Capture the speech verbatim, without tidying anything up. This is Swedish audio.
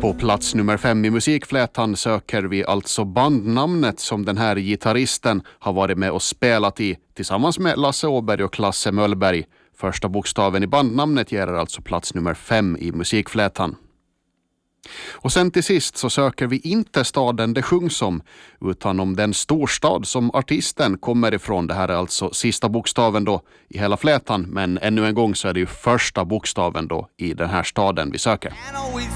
På plats nummer fem i musikflätan söker vi alltså bandnamnet som den här gitarristen har varit med och spelat i tillsammans med Lasse Åberg och Klasse Möllberg. Första bokstaven i bandnamnet ger alltså plats nummer fem i musikflätan. Och sen till sist så söker vi inte staden det sjungs om utan om den storstad som artisten kommer ifrån. Det här är alltså sista bokstaven då i hela flätan, men ännu en gång så är det ju första bokstaven då i den här staden vi söker. And always